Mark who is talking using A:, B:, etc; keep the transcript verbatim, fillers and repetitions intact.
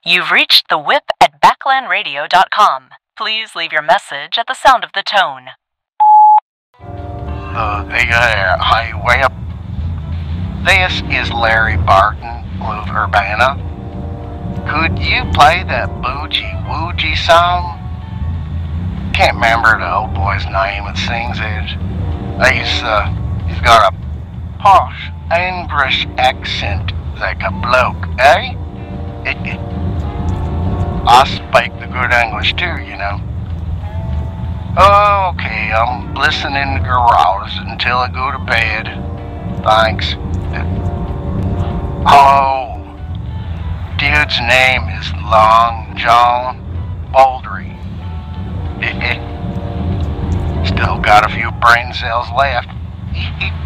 A: You've reached the whip at backland radio dot com. Please leave your message at the sound of the tone.
B: Uh, hey there, hi, way up. This is Larry Barton of Urbana. Could you play that Boogie Woogie song? Can't remember the old boy's name that sings it. He's, uh, he's got a posh English accent like a bloke, eh? It, it, I speak the good English too, you know. Okay, I'm listening in the garage until I go to bed. Thanks. Oh, dude's name is Long John Baldry. Still got a few brain cells left.